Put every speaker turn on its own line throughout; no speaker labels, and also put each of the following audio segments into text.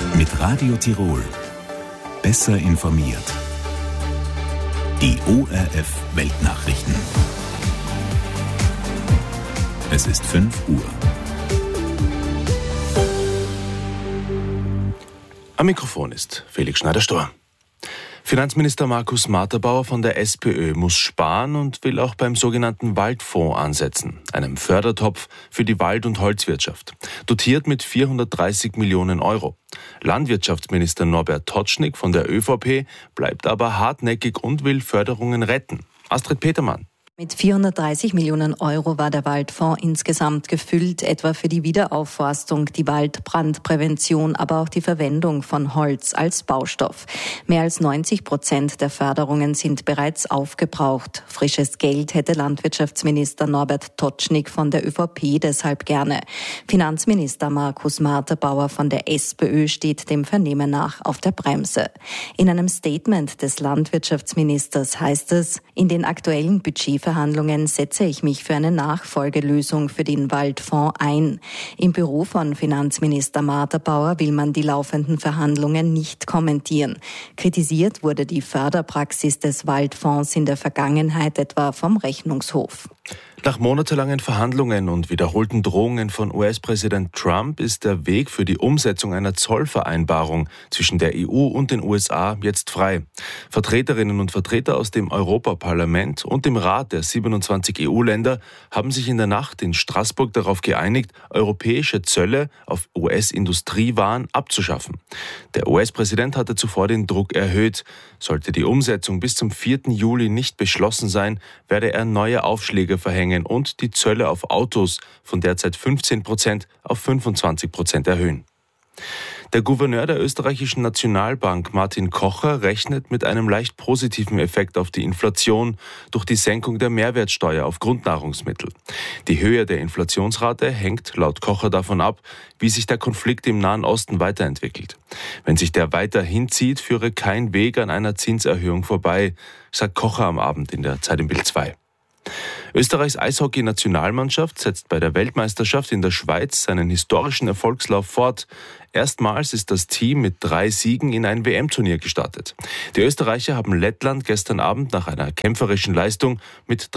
Mit Radio Tirol. Besser informiert. Die ORF Weltnachrichten. Es ist 5 Uhr.
Am Mikrofon ist Felix Schneider-Storr. Finanzminister Markus Marterbauer von der SPÖ muss sparen und will auch beim sogenannten Waldfonds ansetzen, einem Fördertopf für die Wald- und Holzwirtschaft, dotiert mit 430 Millionen Euro. Landwirtschaftsminister Norbert Totschnig von der ÖVP bleibt aber hartnäckig und will Förderungen retten. Astrid Petermann.
Mit 430 Millionen Euro war der Waldfonds insgesamt gefüllt, etwa für die Wiederaufforstung, die Waldbrandprävention, aber auch die Verwendung von Holz als Baustoff. Mehr als 90% der Förderungen sind bereits aufgebraucht. Frisches Geld hätte Landwirtschaftsminister Norbert Totschnig von der ÖVP deshalb gerne. Finanzminister Markus Marterbauer von der SPÖ steht dem Vernehmen nach auf der Bremse. In einem Statement des Landwirtschaftsministers heißt es, in den aktuellen Budgetverhandlungen setze ich mich für eine Nachfolgelösung für den Waldfonds ein. Im Büro von Finanzminister Marterbauer will man die laufenden Verhandlungen nicht kommentieren. Kritisiert wurde die Förderpraxis des Waldfonds in der Vergangenheit etwa vom Rechnungshof.
Nach monatelangen Verhandlungen und wiederholten Drohungen von US-Präsident Trump ist der Weg für die Umsetzung einer Zollvereinbarung zwischen der EU und den USA jetzt frei. Vertreterinnen und Vertreter aus dem Europaparlament und dem Rat der 27 EU-Länder haben sich in der Nacht in Straßburg darauf geeinigt, europäische Zölle auf US-Industriewaren abzuschaffen. Der US-Präsident hatte zuvor den Druck erhöht. Sollte die Umsetzung bis zum 4. Juli nicht beschlossen sein, werde er neue Aufschläge verhängen und die Zölle auf Autos von derzeit 15% auf 25% erhöhen. Der Gouverneur der österreichischen Nationalbank, Martin Kocher, rechnet mit einem leicht positiven Effekt auf die Inflation durch die Senkung der Mehrwertsteuer auf Grundnahrungsmittel. Die Höhe der Inflationsrate hängt laut Kocher davon ab, wie sich der Konflikt im Nahen Osten weiterentwickelt. Wenn sich der weiter hinzieht, führe kein Weg an einer Zinserhöhung vorbei, sagt Kocher am Abend in der Zeit im Bild 2. Österreichs Eishockey-Nationalmannschaft setzt bei der Weltmeisterschaft in der Schweiz seinen historischen Erfolgslauf fort. Erstmals ist das Team mit 3 Siegen in ein WM-Turnier gestartet. Die Österreicher haben Lettland gestern Abend nach einer kämpferischen Leistung mit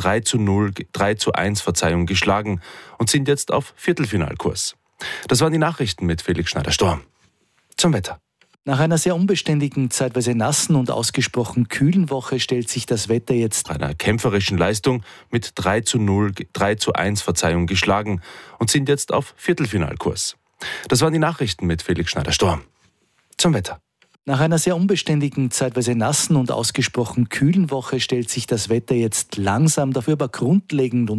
3:1 geschlagen und sind jetzt auf Viertelfinalkurs. Das waren die Nachrichten mit Felix Schneider-Storr. Zum Wetter.
Nach einer sehr unbeständigen, zeitweise nassen und ausgesprochen kühlen Woche stellt sich das Wetter jetzt
einer kämpferischen Leistung mit 3:1 geschlagen und sind jetzt auf Viertelfinalkurs. Das waren die Nachrichten mit Felix Schneider-Storr. Zum Wetter.
Nach einer sehr unbeständigen, zeitweise nassen und ausgesprochen kühlen Woche stellt sich das Wetter jetzt langsam, dafür aber grundlegend